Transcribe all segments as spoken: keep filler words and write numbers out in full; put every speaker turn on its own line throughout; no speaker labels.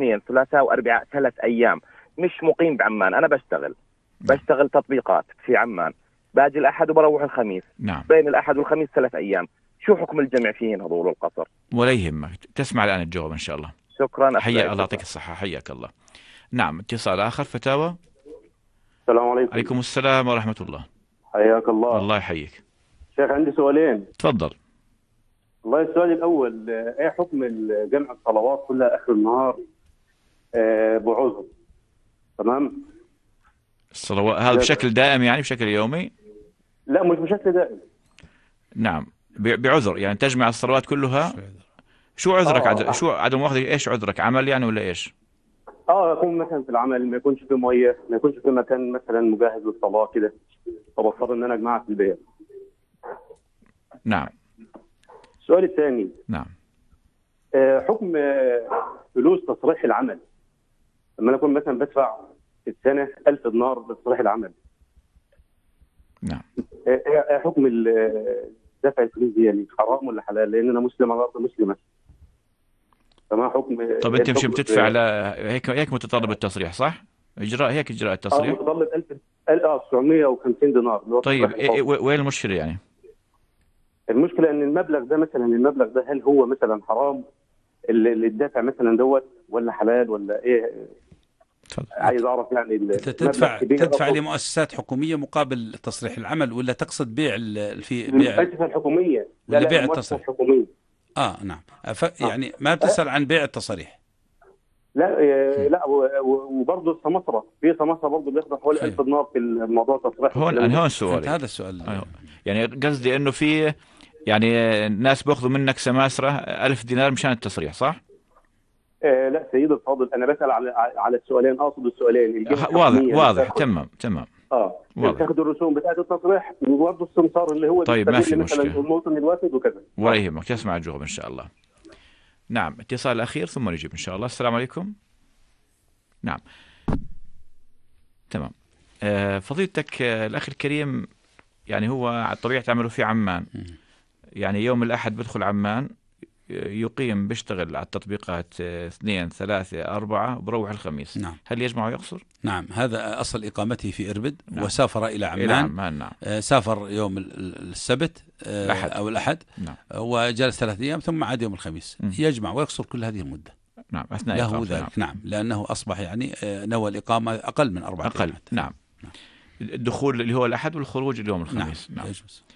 اثنين ثلاثاء واربعاء ثلاث ايام، مش مقيم بعمان، انا بشتغل بشتغل تطبيقات في عمان، باجي الاحد وبروح الخميس.
نعم.
بين الاحد والخميس ثلاث ايام، شو حكم الجمع فيهن هذول القصر؟
ولا يهمك، تسمع الآن الجواب إن شاء الله.
شكرا.
حيا الله، يعطيك الصحة، حياك الله. نعم، اتصال آخر. فتاوى.
السلام عليكم.
عليكم السلام ورحمة الله.
حياك الله.
الله يحييك
شيخ، عندي سؤالين.
تفضل.
والله السؤال الأول، ايه حكم جمع الصلوات كلها آخر النهار آه بعذر؟ تمام.
الصلوات هذا بشكل دائم يعني بشكل يومي؟
لا، مش بشكل دائم.
نعم، بعذر يعني تجمع الصلوات كلها. شو عذرك؟
آه.
عد... شو عدم واخذ ايش عذرك؟ عمل يعني ولا ايش؟
اه اكون مثلا في العمل، ما يكونش في ميه، ما يكونش في مكان مثلا مجهز للصلاه كده، فبضطر ان انا اجمعها في البيت.
نعم.
السؤال الثاني.
نعم.
آه حكم آه فلوس تصريح العمل، لما انا اكون مثلا بدفع في السنه ألف دينار لتصريح العمل.
نعم.
آه ايه حكم دفع الفلوس دي؟ يعني حرام ولا حلال؟ لان انا مسلم، انا ارض مسلمه. فما حكم؟
طب انت مش بتدفع ل هيك هيك متطلب التصريح صح؟ اجراء هيك اجراء التصريح.
اه متطلب ألف اه تسعمية وخمسين دينار.
طيب إيه وين المشكله يعني؟
المشكله ان المبلغ ده مثلا، المبلغ ده هل هو مثلا حرام اللي الدافع مثلا دوت، ولا حلال ولا ايه؟ عايز اعرف يعني.
تدفع تدفع لمؤسسات حكوميه مقابل تصريح العمل، ولا تقصد بيع في
بيع المؤسسه الحكوميه؟
ولا بيع التصريح
الحكوميه؟
اه نعم. ف... يعني ما بتسأل عن بيع التصاريح؟
لا آه لا، وبرضه السمسره، في سمسره برضه بياخذوا حوالي ألف دينار في الموضوع التصريح.
هون أنا هون سؤالي،
هذا السؤال.
أيوه. يعني قصدي انه في يعني الناس بياخذوا منك سماسره ألف دينار مشان التصريح صح؟
آه لا سيدي الفاضل، انا بسأل على على السؤالين، اقصد السؤالين.
واضح واضح تمام تمام.
اه تاخذوا الرسوم بتاعت التصريح وبرضه السمسار اللي هو
طيب ما في مشكله،
المواطن الوافد وكذا.
ولا يهمك، تسمع الجواب ان شاء الله. نعم، اتصال اخير ثم نجيب ان شاء الله. السلام عليكم. نعم تمام. آه فضيلتك آه الاخ الكريم، يعني هو على طبيعه عمله في عمان، يعني يوم الاحد بدخل عمان، يقيم بيشتغل على التطبيقات اثنين ثلاثة أربعة وبروح الخميس.
نعم.
هل يجمع ويقصر؟
نعم، هذا أصل إقامته في إربد.
نعم.
وسافر إلى عمان.
إلى عمان. نعم.
آه سافر يوم السبت آه
الأحد.
أو الأحد.
نعم.
وجلس ثلاثة أيام ثم عاد يوم الخميس. م. يجمع ويقصر كل هذه المدة.
نعم، أثناء
له ذلك. نعم. نعم، لأنه أصبح يعني نوى الإقامة أقل من أربعة
أقل. نعم. نعم. الدخول اللي هو الأحد والخروج اليوم الخميس.
نعم.
نعم.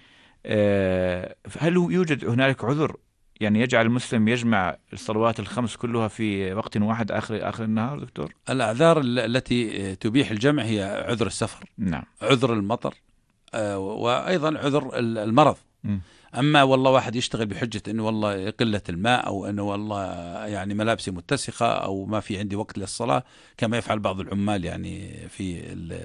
آه هل يوجد هنالك عذر يعني يجعل المسلم يجمع الصلوات الخمس كلها في وقت واحد آخر آخر النهار دكتور؟
الأعذار التي تبيح الجمع هي عذر السفر.
نعم.
عذر المطر، آه وأيضا عذر المرض.
م.
أما والله واحد يشتغل بحجة إنه والله قلة الماء، أو إنه والله يعني ملابسي متسخة، أو ما في عندي وقت للصلاة، كما يفعل بعض العمال يعني في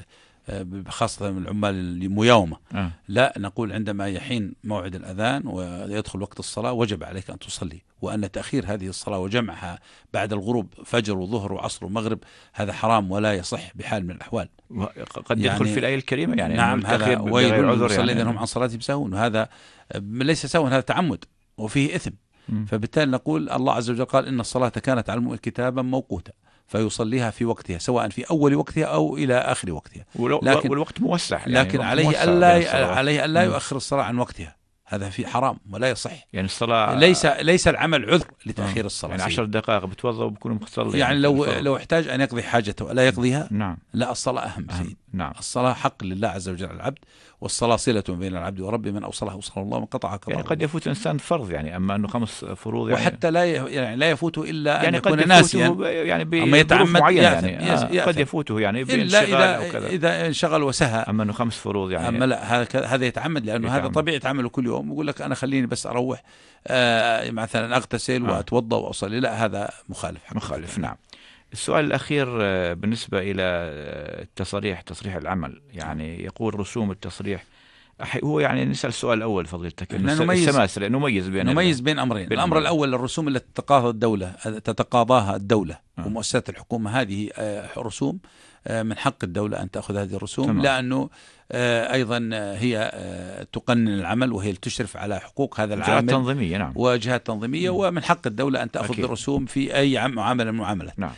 خاصة من العمال المياومة.
أه.
لا، نقول عندما يحين موعد الأذان ويدخل وقت الصلاة وجب عليك أن تصلي، وأن تأخير هذه الصلاة وجمعها بعد الغروب فجر وظهر وعصر ومغرب هذا حرام ولا يصح بحال من الأحوال.
قد يدخل يعني في الآية الكريمة يعني
نعم، هذا ويل للمصلين
يعني.
هم عن صلاتهم سهون، وهذا ليس سهوا، هذا تعمد وفيه إثم. م. فبالتالي نقول الله عز وجل قال إن الصلاة كانت على المؤمنين كتابا موقوتا، فيصليها في وقتها سواء في أول وقتها أو إلى آخر وقتها.
لكن والوقت موسع يعني،
لكن عليه ألا عليه ألا يؤخر الصلاة عن وقتها، هذا في حرام ولا يصح.
يعني الصلاة
ليس ليس العمل عذر لتأخير الصلاة.
يعني عشر دقائق بتوضأ وبكون مصلي.
يعني لو لو احتاج أن يقضي حاجته ألا يقضيها؟
نعم.
لا، الصلاة أهم, أهم. سيد.
نعم.
الصلاة حق لله عز وجل على العبد، والصلاة صلة بين العبد وربه، من أوصلها أوصل الله، من قطعها قطعه.
يعني قد يفوت إنسان فرض يعني، أما أنه خمس فروض يعني،
وحتى لا يعني لا يفوته إلا
يعني
أن يكون ناسيا
يعني
أما يتعمد
معين
يعني,
يعني آه قد يفوته يعني
بانشغال أو كذا، إذا انشغل وسهى.
أما أنه خمس فروض يعني،
أما لا، هذا هذا يتعمد، لأنه يتعمد. هذا طبيعة عمله كل يوم، يقول لك أنا خليني بس أروح آه مثلا أغتسل آه. وأتوضأ وأصلي، لا هذا مخالف.
مخالف. نعم. السؤال الأخير بالنسبة إلى التصريح، تصريح العمل، يعني يقول رسوم التصريح، هو يعني نسأل السؤال الأول فضيلتك، السماسرة نميز بين
نميز بين أمرين. بين الأمر الأول الرسوم التي تتقاضى الدولة تتقاضاها الدولة أه. ومؤسسات الحكومة، هذه رسوم من حق الدولة أن تأخذ هذه الرسوم. تمام. لأنه أيضا هي تقنن العمل، وهي تشرف على حقوق هذا العامل،
جهات تنظيمية. نعم.
وجهات تنظيمية، ومن حق الدولة أن تأخذ
أكيد.
الرسوم في أي معاملة من المعاملات.
نعم.